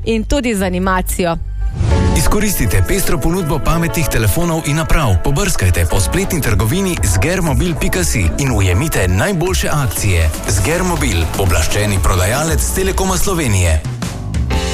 in tudi z animacijo. Izkoristite pestro ponudbo pametnih telefonov in naprav. Pobrskajte po spletni trgovini zgermobil.si in ujemite najboljše akcije. Zgermobil, pooblaščeni prodajalec Telekoma Slovenije.